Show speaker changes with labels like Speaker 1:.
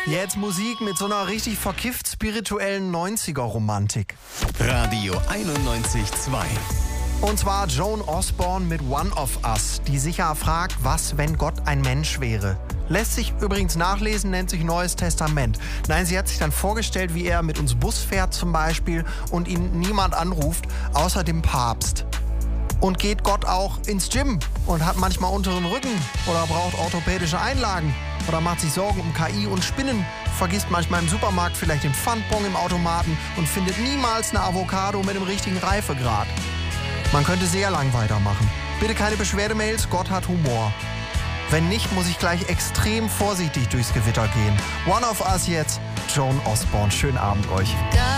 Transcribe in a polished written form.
Speaker 1: Jetzt Musik mit so einer richtig verkifft spirituellen 90er-Romantik.
Speaker 2: Radio 91.2.
Speaker 1: Und zwar Joan Osborne mit One of Us, die sich ja fragt, was, wenn Gott ein Mensch wäre. Lässt sich übrigens nachlesen, nennt sich Neues Testament. Nein, sie hat sich dann vorgestellt, wie er mit uns Bus fährt zum Beispiel und ihn niemand anruft, außer dem Papst. Und geht Gott auch ins Gym und hat manchmal unteren Rücken oder braucht orthopädische Einlagen oder macht sich Sorgen um KI und Spinnen, vergisst manchmal im Supermarkt vielleicht den Pfandbon im Automaten und findet niemals eine Avocado mit dem richtigen Reifegrad. Man könnte sehr lang weitermachen. Bitte keine Beschwerdemails, Gott hat Humor. Wenn nicht, muss ich gleich extrem vorsichtig durchs Gewitter gehen. One of Us jetzt, Joan Osborne. Schönen Abend euch.